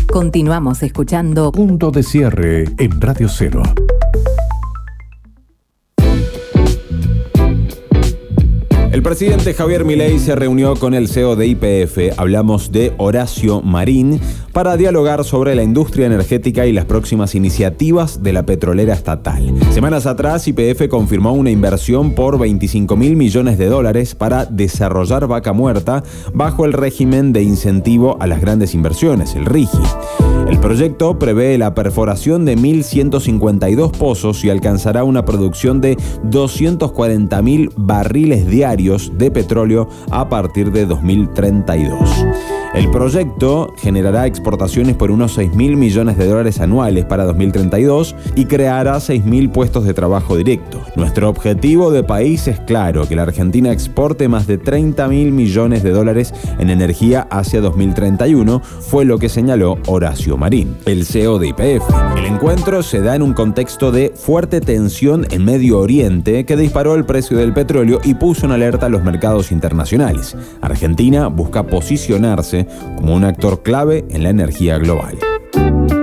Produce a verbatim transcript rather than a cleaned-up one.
Continuamos escuchando Punto de Cierre en Radio Cero. El presidente Javier Milei se reunió con el C E O de Y P F, hablamos de Horacio Marín, para dialogar sobre la industria energética y las próximas iniciativas de la petrolera estatal. Semanas atrás, Y P F confirmó una inversión por veinticinco mil millones de dólares para desarrollar Vaca Muerta bajo el régimen de incentivo a las grandes inversiones, el RIGI. El proyecto prevé la perforación de mil ciento cincuenta y dos pozos y alcanzará una producción de doscientos cuarenta mil barriles diarios de petróleo a partir de dos mil treinta y dos. El proyecto generará exportaciones por unos seis mil millones de dólares anuales para dos mil treinta y dos y creará seis mil puestos de trabajo directos. Nuestro objetivo de país es claro, que la Argentina exporte más de treinta mil millones de dólares en energía hacia dos mil treinta y uno, fue lo que señaló Horacio Marín, el C E O de Y P F. El encuentro se da en un contexto de fuerte tensión en Medio Oriente que disparó el precio del petróleo y puso en alerta a los mercados internacionales. Argentina busca posicionarse como un actor clave en la energía global.